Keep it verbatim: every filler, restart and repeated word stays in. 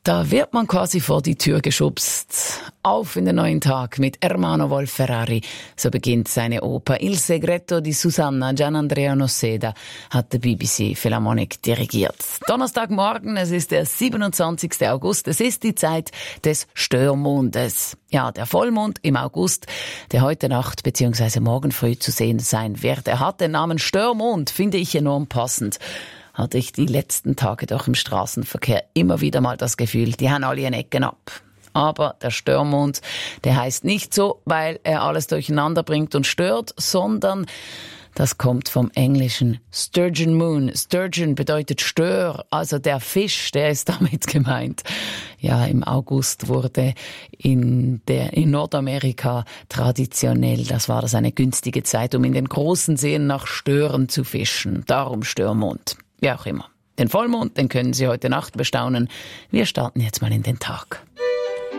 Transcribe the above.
Da wird man quasi vor die Tür geschubst. Auf in den neuen Tag mit Ermanno Wolf-Ferrari. So beginnt seine Oper Il segreto di Susanna. Gianandrea Noseda hat der B B C Philharmonic dirigiert. Donnerstagmorgen, es ist der siebenundzwanzigster August. Es ist die Zeit des Störmondes. Ja, der Vollmond im August, der heute Nacht bzw. morgen früh zu sehen sein wird. Er hat den Namen Störmond, finde ich enorm passend. Hatte ich die letzten Tage doch im Straßenverkehr immer wieder mal das Gefühl, die haben alle eine Ecken ab. Aber der Störmond, der heißt nicht so, weil er alles durcheinander bringt und stört, sondern das kommt vom englischen Sturgeon Moon. Sturgeon bedeutet Stör, also der Fisch, der ist damit gemeint. Ja, im August wurde in der, in Nordamerika traditionell, das war das eine günstige Zeit, um in den großen Seen nach Stören zu fischen. Darum Störmond. Wie auch immer. Den Vollmond, den können Sie heute Nacht bestaunen. Wir starten jetzt mal in den Tag.